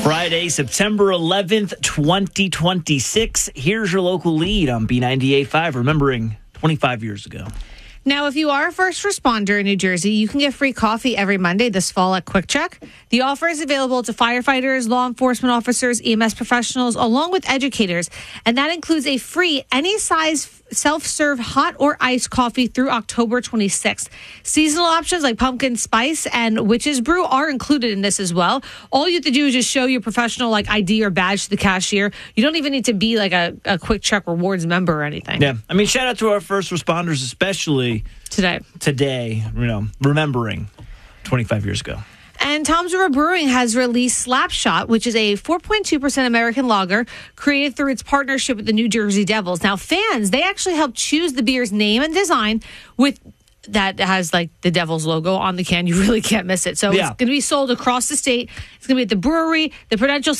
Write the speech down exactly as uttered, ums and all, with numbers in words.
Friday, September eleventh, twenty twenty-six. Here's your local lead on B ninety-eight point five, remembering twenty-five years ago. Now, if you are a first responder in New Jersey, you can get free coffee every Monday this fall at Quick Check. The offer is available to firefighters, law enforcement officers, E M S professionals, along with educators. And that includes a free any size self-serve hot or iced coffee through October twenty-sixth. Seasonal options like pumpkin spice and witch's brew are included in this as well. All you have to do is just show your professional like I D or badge to the cashier. You don't even need to be like a, a Quick Check Rewards member or anything. Yeah. I mean, shout out to our first responders, especially today. Today, you know, remembering twenty-five years ago. And Tom's River Brewing has released Slapshot, which is a four point two percent American lager created through its partnership with the New Jersey Devils. Now, fans, they actually helped choose the beer's name and design with that has like the Devils logo on the can. You really can't miss it. So yeah. It's going to be sold across the state. It's going to be at the brewery, the Prudential